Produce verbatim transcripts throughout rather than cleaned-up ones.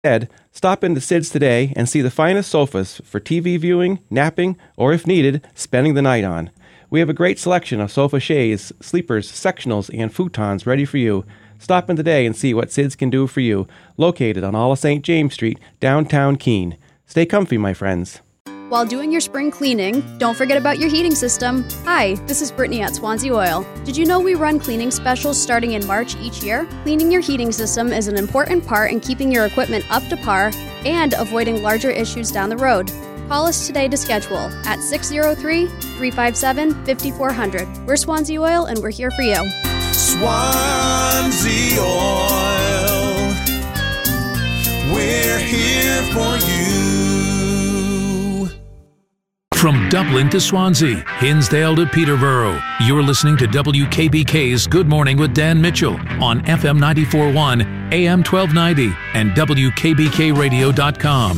Instead, stop into Sid's today and see the finest sofas for T V viewing, napping, or if needed, spending the night on. We have a great selection of sofa chaise, sleepers, sectionals, and futons ready for you. Stop in today and see what Sid's can do for you. Located on all of Saint James Street, downtown Keene. Stay comfy, my friends. While doing your spring cleaning, don't forget about your heating system. Hi, this is Brittany at Swansea Oil. Did you know we run cleaning specials starting in March each year? Cleaning your heating system is an important part in keeping your equipment up to par and avoiding larger issues down the road. Call us today to schedule at six oh three, three five seven, five four zero zero. We're Swansea Oil and we're here for you. Swansea Oil, we're here for you. From Dublin to Swansea, Hinsdale to Peterborough, you're listening to W K B K's Good Morning with Dan Mitchell on F M ninety-four point one, A M twelve ninety, and W K B K radio dot com.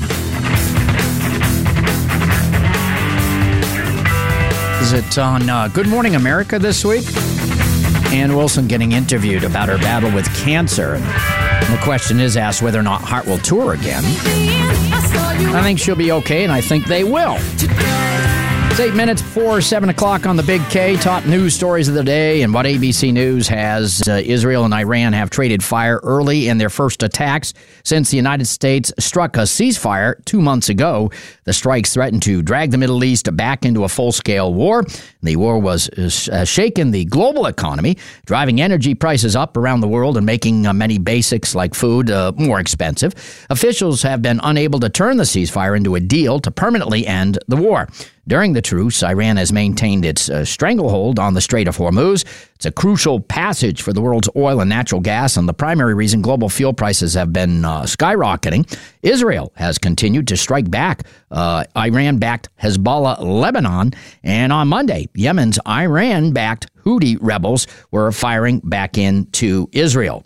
Is it on uh, Good Morning America this week? Ann Wilson getting interviewed about her battle with cancer. And the question is asked whether or not Heart will tour again. I think she'll be okay, and I think they will. It's eight minutes before seven o'clock on the Big K. Top news stories of the day and what A B C News has. Uh, Israel and Iran have traded fire early in their first attacks since the United States struck a ceasefire two months ago. The strikes threatened to drag the Middle East back into a full-scale war. The war was uh, shaken the global economy, driving energy prices up around the world and making uh, many basics like food uh, more expensive. Officials have been unable to turn the ceasefire into a deal to permanently end the war. During the truce, Iran has maintained its uh, stranglehold on the Strait of Hormuz. It's a crucial passage for the world's oil and natural gas, and the primary reason global fuel prices have been uh, skyrocketing. Israel has continued to strike back. Uh, Iran-backed Hezbollah Lebanon, and on Monday, Yemen's Iran-backed Houthi rebels were firing back into Israel.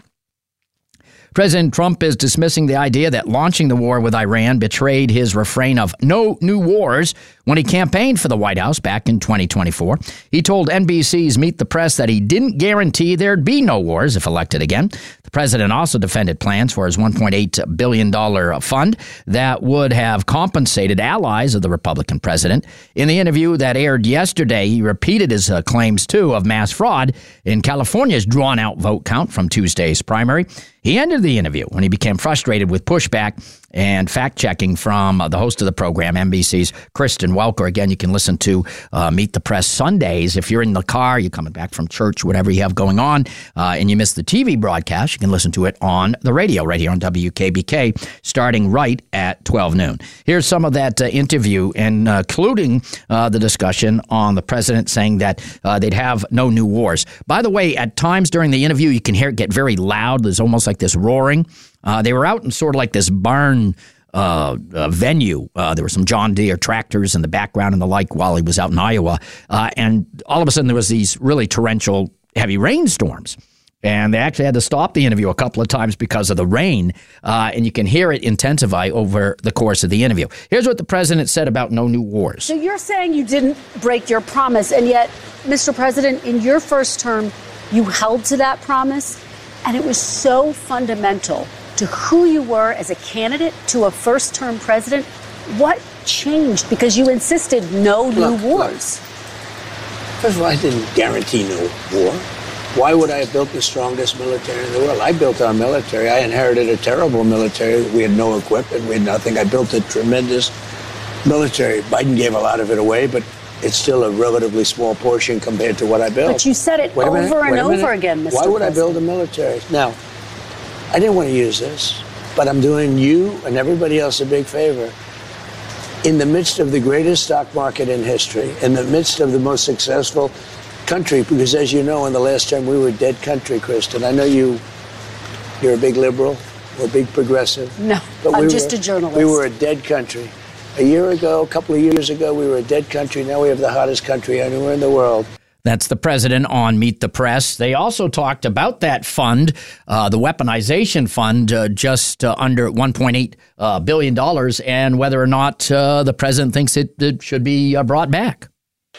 President Trump is dismissing the idea that launching the war with Iran betrayed his refrain of no new wars when he campaigned for the White House back in twenty twenty-four. He told N B C's Meet the Press that he didn't guarantee there'd be no wars if elected again. The president also defended plans for his one point eight billion dollars fund that would have compensated allies of the Republican president. In the interview that aired yesterday, he repeated his uh, claims, too, of mass fraud in California's drawn-out vote count from Tuesday's primary. He ended the interview when he became frustrated with pushback and fact-checking from uh, the host of the program, N B C's Kristen Welker. Again, you can listen to uh, Meet the Press Sundays. If you're in the car, you're coming back from church, whatever you have going on, uh, and you missed the T V broadcast, you can listen to it on the radio, right here on W K B K, starting right at twelve noon. Here's some of that uh, interview, including uh, the discussion on the president saying that uh, they'd have no new wars. By the way, at times during the interview, you can hear it get very loud. There's almost like this roaring. Uh, they were out in sort of like this barn uh, uh, venue. Uh, there were some John Deere tractors in the background and the like while he was out in Iowa. Uh, and all of a sudden there was these really torrential, heavy rainstorms. And they actually had to stop the interview a couple of times because of the rain. Uh, and you can hear it intensify over the course of the interview. Here's what the president said about no new wars. So you're saying you didn't break your promise, and yet, Mister President, in your first term, you held to that promise, and it was so fundamental to who you were as a candidate to a first-term president. What changed? Because you insisted no new look, wars. Look. First of all, I didn't guarantee no war. Why would I have built the strongest military in the world? I built our military. I inherited a terrible military. We had no equipment. We had nothing. I built a tremendous military. Biden gave a lot of it away, but it's still a relatively small portion compared to what I built. But you said it Wait a minute, over and wait a minute. over again, Mister Why would President? I build a military? Now, I didn't want to use this, but I'm doing you and everybody else a big favor. In the midst of the greatest stock market in history, in the midst of the most successful country, because as you know, in the last term, we were a dead country, Kristen. I know you, you're a big liberal or a big progressive. No, but I'm we just were, a journalist. We were a dead country. A year ago, a couple of years ago, we were a dead country. Now we have the hottest country anywhere in the world. That's the president on Meet the Press. They also talked about that fund, uh, the weaponization fund, uh, just uh, under one point eight uh, billion dollars, and whether or not uh, the president thinks it, it should be uh, brought back.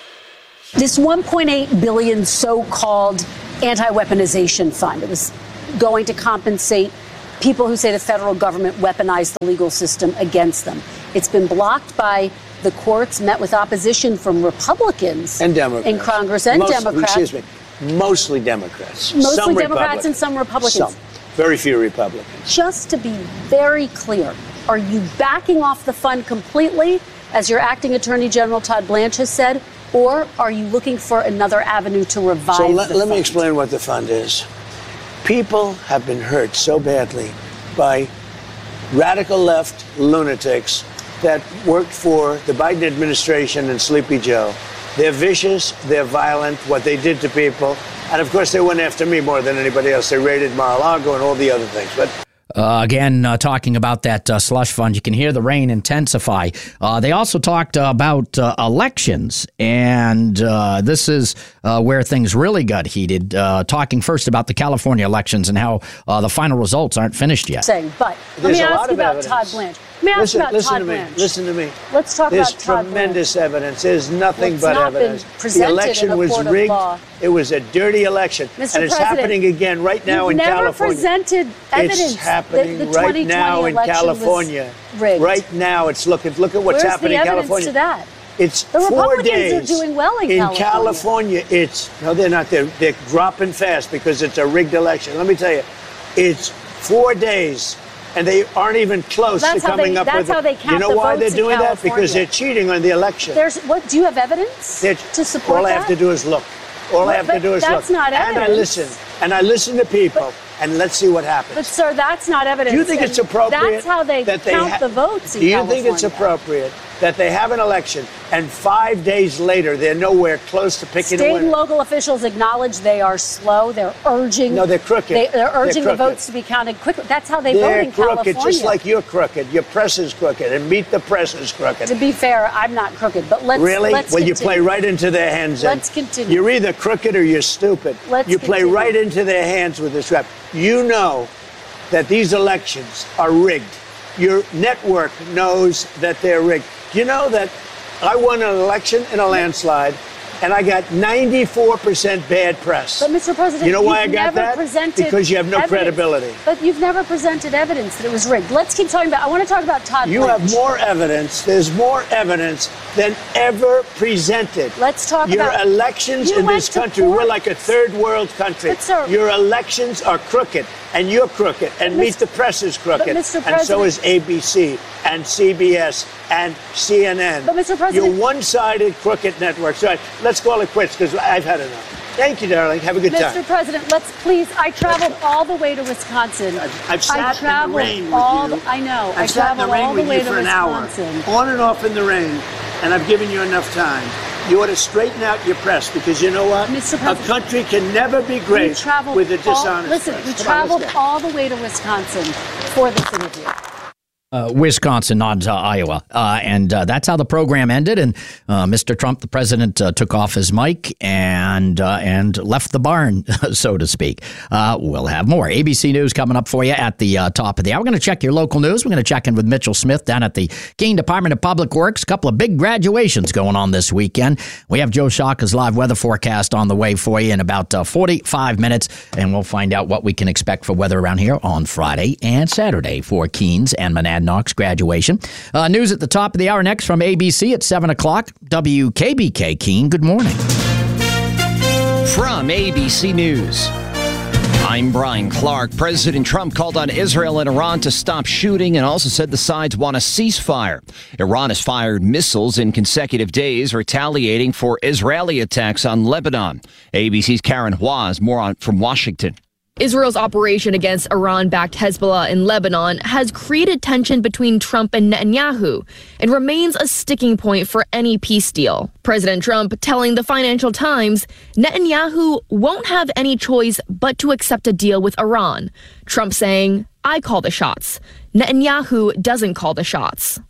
This one point eight billion dollars so-called anti-weaponization fund, it was going to compensate people who say the federal government weaponized the legal system against them. It's been blocked by the courts, met with opposition from Republicans and Democrats in Congress and Most, Democrats. Excuse me, mostly Democrats. Mostly some Democrats and some Republicans. Some. Very few Republicans. Just to be very clear, are you backing off the fund completely, as your acting Attorney General Todd Blanche has said, or are you looking for another avenue to revive so let, the let fund? me explain what the fund is. People have been hurt so badly by radical left lunatics that worked for the Biden administration and Sleepy Joe. They're vicious, they're violent, what they did to people. And of course, they went after me more than anybody else. They raided Mar-a-Lago and all the other things. But Uh, again, uh, talking about that uh, slush fund, you can hear the rain intensify. Uh, they also talked uh, about uh, elections, and uh, this is uh, where things really got heated, uh, talking first about the California elections and how uh, the final results aren't finished yet. Saying, but let There's me a ask lot you of about evidence. Todd Blanche. Let me ask listen, you about listen Todd to me. Blanche. Listen to me. Let's talk There's about Todd tremendous Blanche. evidence. There's nothing It's but not been evidence. The presented election in a was court of rigged. law. It was a dirty election. Mister And it's President, happening again right now you've in never California. presented evidence It's happening that the right now in election was California. rigged. Right now, it's looking. Look at what's Where's happening the in evidence California. to that? It's The four Republicans are days. doing well in in California. California. It's no, they're not. They're they're dropping fast because it's a rigged election. Let me tell you, it's four days. And they aren't even close That's to how coming they- up that's with. how they count you know the why they're votes in doing that? California. Because they're cheating on the election. There's what? Do you have evidence They're- to support all I that? have to do is look. All But- I have to but do is that's look. not and I evidence. listen. And I listen to people. and let's see what happens. But sir, that's not evidence. Do you think And it's appropriate? That's how they that they count ha- the votes in Do you California. think it's appropriate that they have an election and five days later they're nowhere close to picking State a and winner? local officials acknowledge they are slow. They're urging. No, they're crooked. They, they're urging They're the crooked. votes to be counted quickly. That's how they They're vote in crooked, California. just like you're crooked. Your press is crooked, and Meet the Press is crooked. To be fair, I'm not crooked, but let's Really? Let's well, you continue. play right into their hands. then. Let's continue. You're either crooked or you're stupid. Let's you play continue. right into their hands with this rap. You know that these elections are rigged. Your network knows that they're rigged. You know that I won an election in a landslide, and I got ninety-four percent bad press. But Mister President, you know why I you've got never that? presented Because you have no evidence. credibility. But you've never presented evidence that it was rigged. Let's keep talking about. I want to talk about Todd. You Blanche. have more evidence. There's more evidence than ever presented. Let's talk Your about- elections You in went this to country, court. we're like a third world country. But, sir- Your elections are crooked, and you're crooked, and Meet Mister the Press is crooked, Mister and so President- is A B C and C B S and C N N. But, Mister President- You're one-sided crooked networks. All right, let's call it quits because I've had enough. Thank you, darling. Have a good Mister time. President, let's please. I traveled all the way to Wisconsin. I've sat I in the traveled rain with all you. The, I know. I I've sat in the traveled rain all the with way you to for an hour, Wisconsin. on and off in the rain, and I've given you enough time. You ought to straighten out your press because you know what? Mister A President, country can never be We great traveled with a all- dishonest Listen, press. we Come on, traveled let's go. all the way to Wisconsin for this interview. Uh, Wisconsin, not uh, Iowa. Uh, and uh, that's how the program ended. And uh, Mister Trump, the president, uh, took off his mic and uh, and left the barn, so to speak. Uh, we'll have more A B C News coming up for you at the uh, top of the hour. We're going to check your local news. We're going to check in with Mitchell Smith down at the Keene Department of Public Works. A couple of big graduations going on this weekend. We have Joe Shaka's live weather forecast on the way for you in about uh, forty-five minutes. And we'll find out what we can expect for weather around here on Friday and Saturday for Keene's and Monadnock's graduation. Uh, news at the top of the hour next from A B C at seven o'clock. W K B K Keene, good morning. From A B C News, I'm Brian Clark. President Trump called on Israel and Iran to stop shooting and also said the sides want a ceasefire. Iran has fired missiles in consecutive days, retaliating for Israeli attacks on Lebanon. A B C's Karen Hua has more on from Washington. Israel's operation against Iran-backed Hezbollah in Lebanon has created tension between Trump and Netanyahu and remains a sticking point for any peace deal. President Trump telling the Financial Times Netanyahu won't have any choice but to accept a deal with Iran. Trump saying, "I call the shots. Netanyahu doesn't call the shots."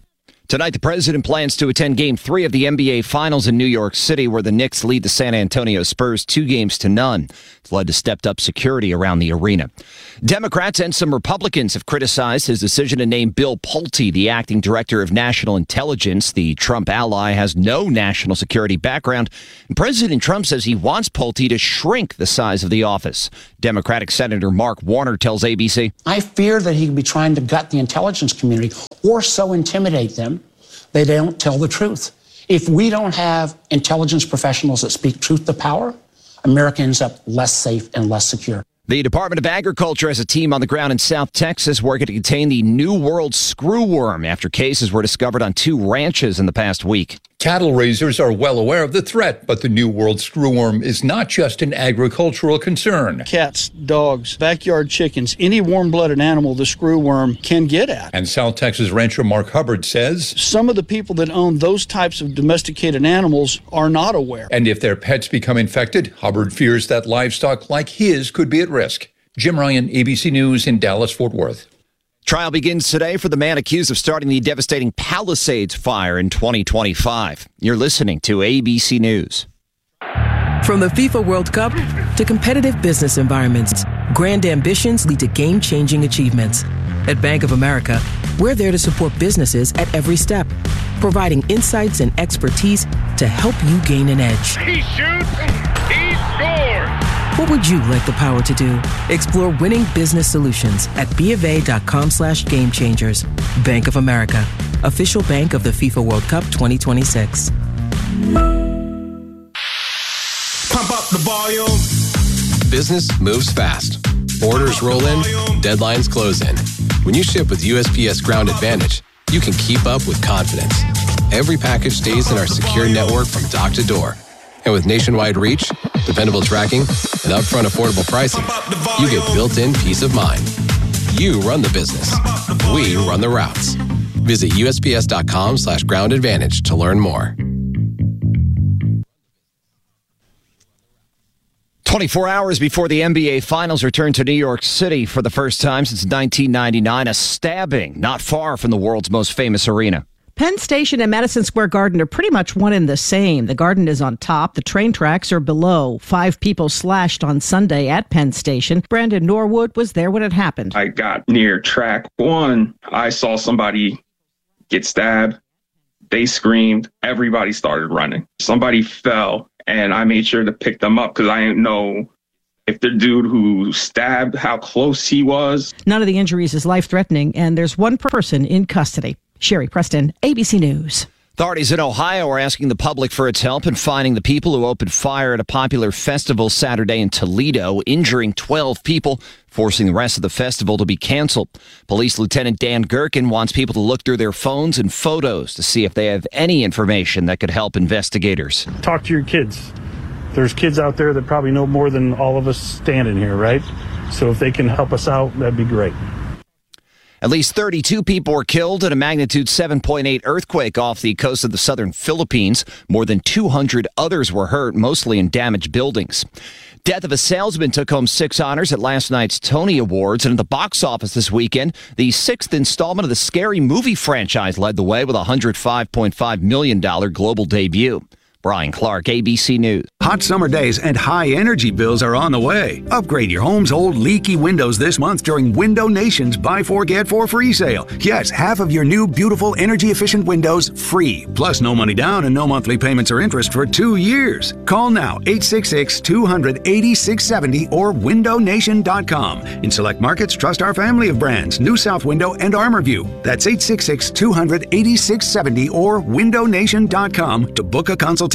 Tonight, the president plans to attend Game three of the N B A Finals in New York City, where the Knicks lead the San Antonio Spurs two games to none. It's led to stepped-up security around the arena. Democrats and some Republicans have criticized his decision to name Bill Pulte the acting director of national intelligence. The Trump ally has no national security background, and President Trump says he wants Pulte to shrink the size of the office. Democratic Senator Mark Warner tells A B C, I fear that he could be trying to gut the intelligence community or so intimidate them they don't tell the truth. If we don't have intelligence professionals that speak truth to power, America ends up less safe and less secure. The Department of Agriculture has a team on the ground in South Texas working to contain the New World screwworm after cases were discovered on two ranches in the past week. Cattle raisers are well aware of the threat, but the New World screwworm is not just an agricultural concern. Cats, dogs, backyard chickens, any warm-blooded animal the screwworm can get at. And South Texas rancher Mark Hubbard says some of the people that own those types of domesticated animals are not aware. And if their pets become infected, Hubbard fears that livestock like his could be at risk. Jim Ryan, A B C News in Dallas-Fort Worth. Trial begins today for the man accused of starting the devastating Palisades fire in twenty twenty-five. You're listening to A B C News. From the FIFA World Cup to competitive business environments, grand ambitions lead to game-changing achievements. At Bank of America, we're there to support businesses at every step, providing insights and expertise to help you gain an edge. He shoots, he scores! What would you like the power to do? Explore winning business solutions at BofA.com slash game changers. Bank of America, official bank of the FIFA World Cup twenty twenty-six. Pump up the volume. Business moves fast. Orders roll in, deadlines close in. When you ship with U S P S Ground Advantage, you can keep up with confidence. Every package stays in our secure network from dock to door. And with nationwide reach, dependable tracking, and upfront affordable pricing, you get built-in peace of mind. You run the business. We run the routes. Visit USPS.com slash ground advantage to learn more. twenty-four hours before the N B A Finals return to New York City for the first time since nineteen ninety-nine, a stabbing not far from the world's most famous arena. Penn Station and Madison Square Garden are pretty much one and the same. The Garden is on top. The train tracks are below. Five people slashed on Sunday at Penn Station. Brandon Norwood was there when it happened. I got near track one. I saw somebody get stabbed. They screamed. Everybody started running. Somebody fell, and I made sure to pick them up because I didn't know if the dude who stabbed, how close he was. None of the injuries is life-threatening, and there's one person in custody. Sherry Preston, A B C News. Authorities in Ohio are asking the public for its help in finding the people who opened fire at a popular festival Saturday in Toledo, injuring twelve people, forcing the rest of the festival to be canceled. Police Lieutenant Dan Gherkin wants people to look through their phones and photos to see if they have any information that could help investigators. Talk to your kids. There's kids out there that probably know more than all of us standing here, right? So if they can help us out, that'd be great. At least thirty-two people were killed in a magnitude seven point eight earthquake off the coast of the southern Philippines. More than two hundred others were hurt, mostly in damaged buildings. Death of a Salesman took home six honors at last night's Tony Awards. And at the box office this weekend, the sixth installment of the Scary Movie franchise led the way with a one hundred five point five million dollars global debut. Brian Clark, A B C News. Hot summer days and high energy bills are on the way. Upgrade your home's old leaky windows this month during Window Nation's Buy Four Get Four free sale. Yes, half of your new beautiful energy efficient windows free. Plus no money down and no monthly payments or interest for two years. Call now eight six six, two hundred, eighty-six seventy or window nation dot com. In select markets, trust our family of brands, New South Window and ArmorView. That's eight six six, two hundred, eighty-six seventy or window nation dot com to book a consultation.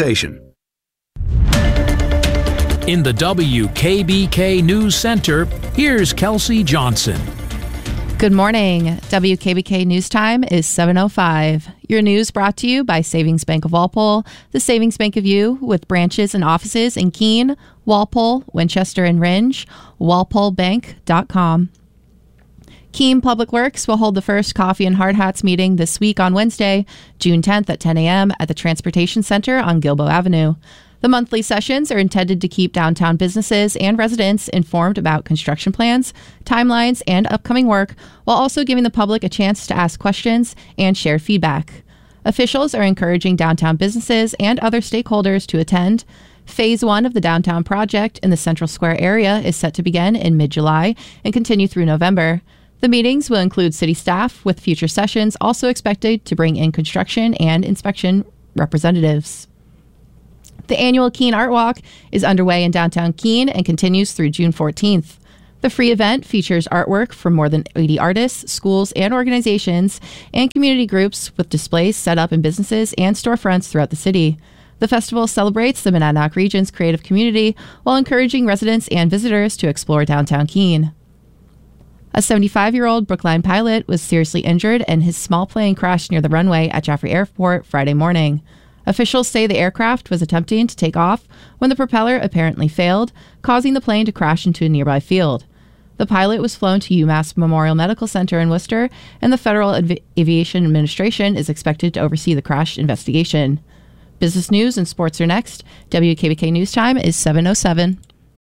In the W K B K News Center, here's Kelsey Johnson. Good morning. W K B K News Time is seven oh five. Your news brought to you by Savings Bank of Walpole, the Savings Bank of You, with branches and offices in Keene, Walpole, Winchester, and Ringe. walpole bank dot com. Keene Public Works will hold the first Coffee and Hard Hats meeting this week on Wednesday, June tenth at ten a.m. at the Transportation Center on Gilboa Avenue. The monthly sessions are intended to keep downtown businesses and residents informed about construction plans, timelines, and upcoming work, while also giving the public a chance to ask questions and share feedback. Officials are encouraging downtown businesses and other stakeholders to attend. Phase one of the downtown project in the Central Square area is set to begin in mid-July and continue through November. The meetings will include city staff, with future sessions also expected to bring in construction and inspection representatives. The annual Keene Art Walk is underway in downtown Keene and continues through June fourteenth. The free event features artwork from more than eighty artists, schools, and organizations, and community groups, with displays set up in businesses and storefronts throughout the city. The festival celebrates the Monadnock region's creative community while encouraging residents and visitors to explore downtown Keene. A seventy-five-year-old Brookline pilot was seriously injured and his small plane crashed near the runway at Joffrey Airport Friday morning. Officials say the aircraft was attempting to take off when the propeller apparently failed, causing the plane to crash into a nearby field. The pilot was flown to UMass Memorial Medical Center in Worcester, and the Federal Avi- Aviation Administration is expected to oversee the crash investigation. Business news and sports are next. W K B K News Time is seven oh seven.